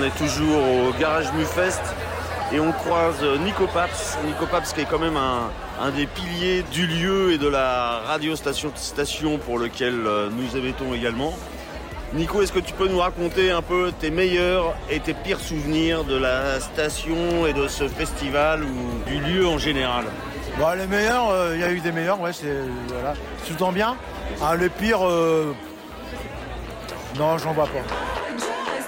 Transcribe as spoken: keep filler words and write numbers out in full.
est toujours au Garage Mufest et on croise Nico Paps. Nico Paps qui est quand même un, un des piliers du lieu et de la radio-station station pour lequel nous émettons également. Nico, est-ce que tu peux nous raconter un peu tes meilleurs et tes pires souvenirs de la station et de ce festival ou du lieu en général? Bon, les meilleurs, il euh, y a eu des meilleurs, ouais, c'est voilà, tout le temps bien. Ah, les pires, euh... non, j'en vois pas.